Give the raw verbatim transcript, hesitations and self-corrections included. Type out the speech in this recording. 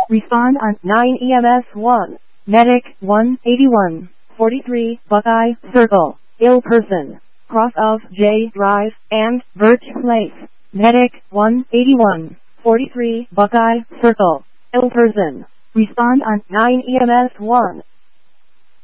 Respond on nine E M S one. Medic one eighty-one forty-three Buckeye Circle. Ill person. Cross of J Drive and Birch Place. Medic one eighty-one forty-three Buckeye Circle. Ill person. Respond on nine E M S one.